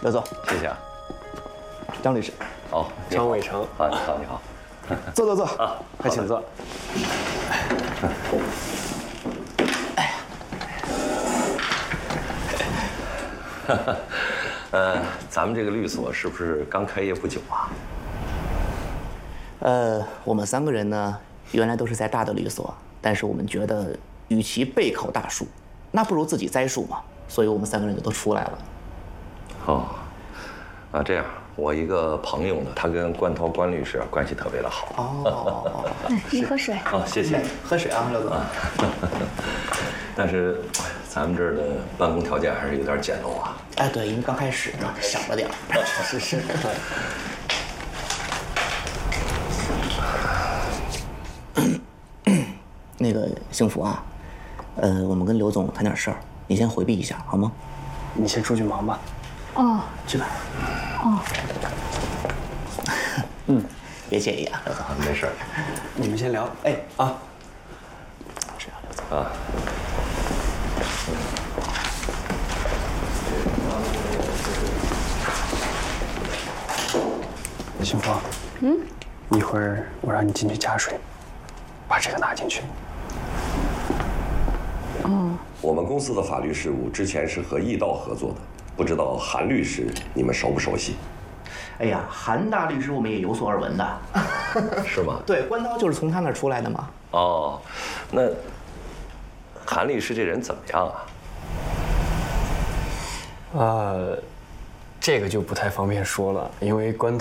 刘总， 谢谢啊。 张律师。 哦， 张伟成。 啊，你好，你好。 坐啊，快请坐。 咱们这个律所是不是刚开业不久啊？ 我们3个人呢，原来都是在大的律所，但是我们觉得，与其备考大树，那不如自己栽树嘛，所以我们3个人就都出来了。 哦，啊，这样，我一个朋友呢，他跟关涛关律师关系特别的好。 哦， 你喝水。 哦，谢谢。 喝水啊，刘总。 但是，咱们这儿的办公条件还是有点简陋啊。 哎，对，因为刚开始呢，小了点儿。是。那个幸福啊，我们跟刘总谈点事儿，你先回避一下好吗？ 你先出去忙吧。 哦。 去吧。 哦。 别介意啊，刘总。 没事。 你们先聊。哎啊。 是啊，刘总。 啊。 幸福。一会儿我让你进去加水，把这个拿进去。 我们公司的法律事务之前是和易道合作的，不知道韩律师你们熟不熟悉？ 哎呀，韩大律师我们也有所耳闻的。 是吗？ 对，关涛就是从他那儿出来的嘛。 哦，那韩律师这人怎么样啊？ 这个就不太方便说了，因为关